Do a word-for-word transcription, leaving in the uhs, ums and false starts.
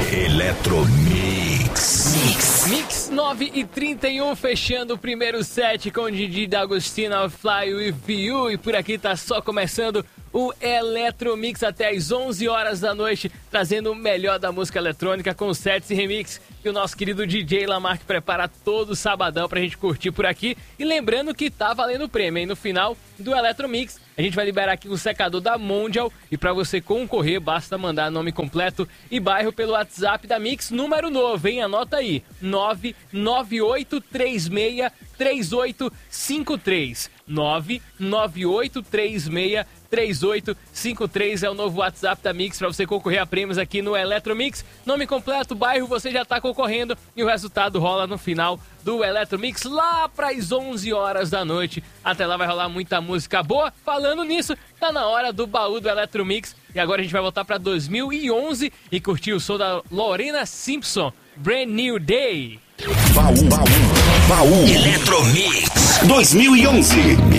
Eletromix. Mix. Mix nove e trinta e um, fechando o primeiro set com o Didi D'Agostino, Fly With You. E por aqui tá só começando o Eletromix até às onze horas da noite, trazendo o melhor da música eletrônica com sets e remix que o nosso querido D J Lamarck prepara todo sabadão pra gente curtir por aqui. E lembrando que tá valendo prêmio, hein? No final do Eletromix, a gente vai liberar aqui o secador da Mondial e pra você concorrer, basta mandar nome completo e bairro pelo WhatsApp da Mix, número novo, hein? Anota aí, nove nove oito três seis três oito cinco três. nove nove oito três seis três oito cinco três é o novo WhatsApp da Mix para você concorrer a prêmios aqui no Eletromix. Nome completo, bairro, você já tá concorrendo e o resultado rola no final do Eletromix lá para as onze horas da noite. Até lá vai rolar muita música boa. Falando nisso, tá na hora do baú do Eletromix e agora a gente vai voltar para dois mil e onze e curtir o som da Lorena Simpson, Brand New Day. Baú, baú, baú. Eletromix dois mil e onze.